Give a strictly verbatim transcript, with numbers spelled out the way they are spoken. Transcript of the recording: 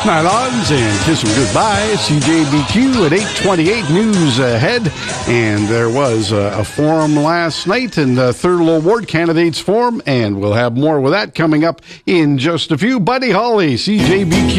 Nylons and kiss them goodbye. C J B Q at eight twenty-eight news ahead. And there was a, a forum last night and the third award candidates forum. And we'll have more with that coming up in just a few. Buddy Holly, C J B Q.